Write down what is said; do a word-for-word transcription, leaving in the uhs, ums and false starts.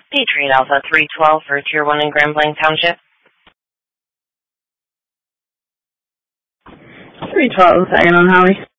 Patriot Alpha three twelve for Tier one in Grand Blanc Township. three twelve, second on Holly.